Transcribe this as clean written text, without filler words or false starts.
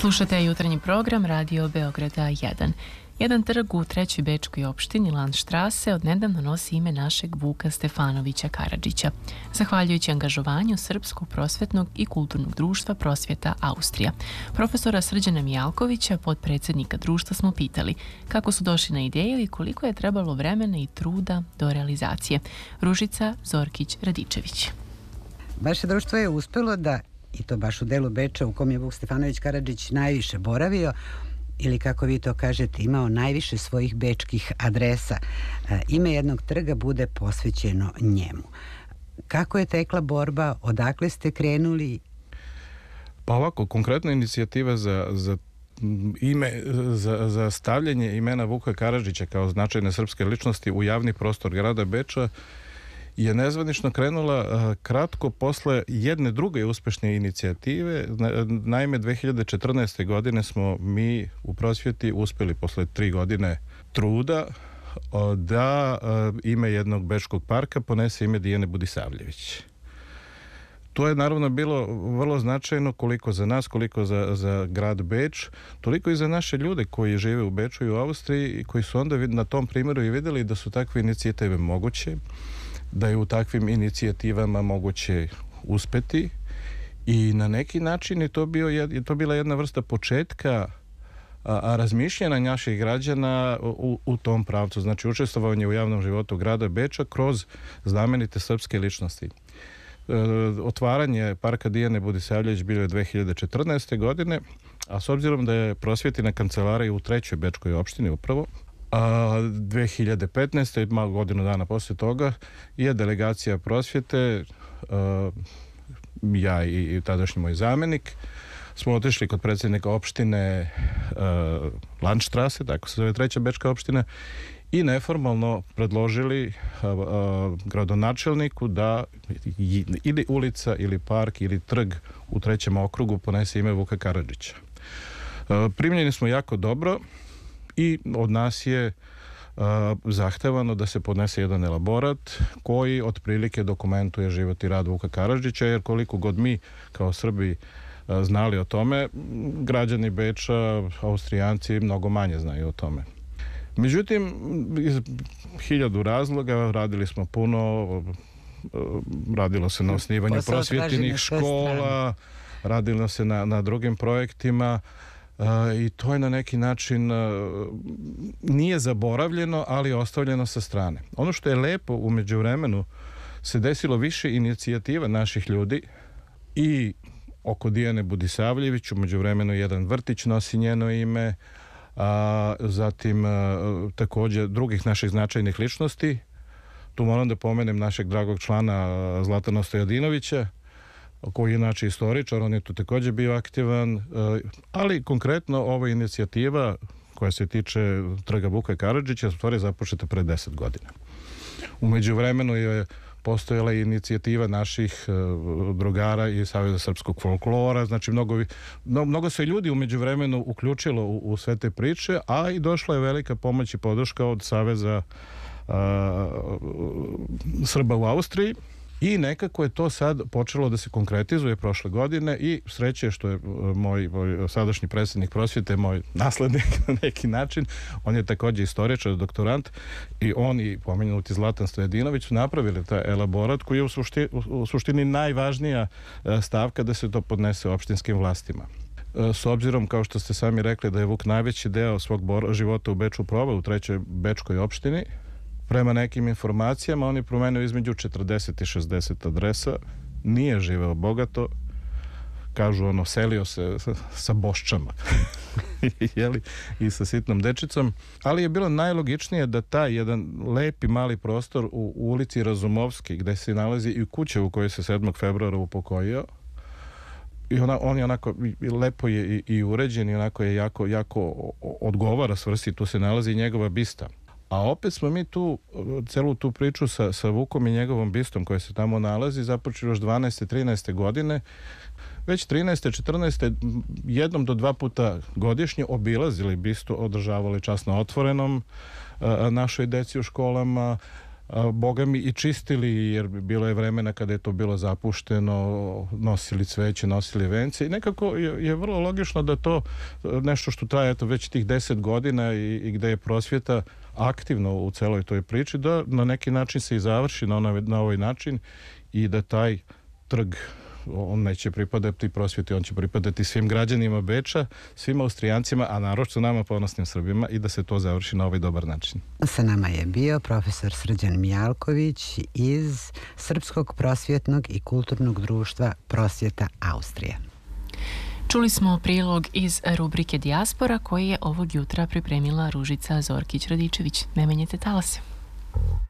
Slušate jutarnji program Radio Beograda 1. Jedan trg u trećoj bečkoj opštini Landstrasse odnedavno nosi ime našeg Vuka Stefanovića Karadžića. Zahvaljujući angažovanju Srpskog prosvetnog i kulturnog društva Prosvjeta Austrija. Profesora Srđana Mijalkovića, potpredsjednika društva, smo pitali kako su došli na ideju i koliko je trebalo vremena i truda do realizacije. Ružica Zorkić-Radičević. Vaše društvo je uspelo da, i to baš u delu Beča u kom je Vuk Stefanović Karadžić najviše boravio, ili kako vi to kažete, imao najviše svojih bečkih adresa. Ime jednog trga bude posvećeno njemu. Kako je tekla borba? Odakle ste krenuli? Pa ovako, konkretna inicijativa za ime, za stavljanje imena Vuka Karadžića kao značajne srpske ličnosti u javni prostor grada Beča je nezvanično krenula kratko posle jedne druge uspešne inicijative. Naime, 2014. godine smo mi u prosvjeti uspeli posle 3 godine truda da ime jednog bečkog parka ponese ime Dijane Budisavljević. To je naravno bilo vrlo značajno koliko za nas, koliko za grad Beč, toliko i za naše ljude koji žive u Beču i u Austriji i koji su onda na tom primjeru i vidjeli da su takve inicijative moguće, da je u takvim inicijativama moguće uspeti i na neki način je to bila jedna vrsta početka razmišljanja naših građana u tom pravcu, znači učestvovanje u javnom životu grada Beča kroz znamenite srpske ličnosti. Otvaranje parka Dijane Budisavljević bilo je 2014. godine, a s obzirom da je prosvjetina kancelarija u trećoj bečkoj opštini upravo, 2015. malo godinu dana poslije toga je delegacija prosvjete, ja i tadašnji moj zamjenik, smo otišli kod predsjednika opštine Landstrasse, tako se zove treća bečka opština, i neformalno predložili gradonačelniku da ili ulica ili park ili trg u trećem okrugu ponese ime Vuka Karadžića. Primljeni smo jako dobro i od nas je zahtevano da se podnese jedan elaborat koji otprilike dokumentuje život i rad Vuka Karadžića, jer koliko god mi kao Srbi znali o tome, građani Beča, Austrijanci mnogo manje znaju o tome. Međutim, iz 1000 razloga radili smo puno, radilo se na osnivanju prosvjetnih škola, radilo se na drugim projektima i to je na neki način nije zaboravljeno, ali je ostavljeno sa strane. Ono što je lepo, u međuvremenu se desilo više inicijativa naših ljudi i oko Dijane Budisavljević, u međuvremenu jedan vrtić nosi njeno ime, zatim također drugih naših značajnih ličnosti. Tu moram da pomenem našeg dragog člana Zlatana Stojadinovića, koji je inače istoričar, on je tu također bio aktivan, ali konkretno ova inicijativa koja se tiče trga Vuka Karadžića stvari započeta pre 10 godina. U međuvremenu je postojala inicijativa naših drugara i Saveza srpskog folklora, znači mnogo se ljudi u međuvremenu uključilo u sve te priče, a i došla je velika pomoć i podrška od Saveza Srba u Austriji i nekako je to sad počelo da se konkretizuje prošle godine i sreće što je moj sadašnji predsjednik prosvjete, moj naslednik na neki način, on je također istoričar, doktorant i on i pomenuti Zlatan Stojadinović su napravili taj elaborat koji je u suštini najvažnija stavka da se to podnese opštinskim vlastima. S obzirom, kao što ste sami rekli, da je Vuk najveći deo svog života u Beču proveo u trećoj bečkoj opštini, prema nekim informacijama on je promenio između 40 i 60 adresa, nije živeo bogato, kažu selio se sa boščama i sa sitnom dečicom, ali je bilo najlogičnije da taj jedan lepi mali prostor u ulici Razumovski, gde se nalazi i kuća u kojoj se 7. februara upokojio, i on je onako lepo je i uređen i onako je jako odgovara svrsi, tu se nalazi njegova bista. A opet smo mi tu, celu tu priču sa Vukom i njegovom bistom koja se tamo nalazi, započeli još 12. 13. godine. Već 13. 14. jednom do 2 puta godišnje obilazili bistu, održavali čas na otvorenom našoj deci u školama, Boga mi i čistili, jer bilo je vremena kada je to bilo zapušteno, nosili cveće, nosili vence i nekako je vrlo logično da to nešto što traje već tih 10 godina i gde je prosvjeta aktivno u celoj toj priči, da na neki način se i završi na ovaj način i da taj trg, on neće pripadati prosvjeti, on će pripadati svim građanima Beča, svim Austrijancima, a naročito nama ponosnim Srbima, i da se to završi na ovaj dobar način. Sa nama je bio profesor Srđan Mijalković iz Srpskog prosvjetnog i kulturnog društva Prosvjeta Austrije. Čuli smo prilog iz rubrike Dijaspora koji je ovog jutra pripremila Ružica Zorkić-Radičević. Ne menjajte talase.